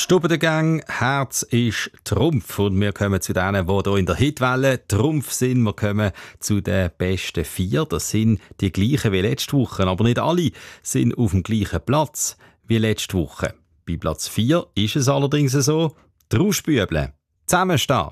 Stube der Gang, Herz ist Trumpf. Und wir kommen zu denen, die hier in der Hitwelle Trumpf sind. Wir kommen zu den besten 4. Das sind die gleichen wie letzte Woche. Aber nicht alle sind auf dem gleichen Platz wie letzte Woche. Bei Platz 4 ist es allerdings so, die Rauschbüble. Zusammenstehen.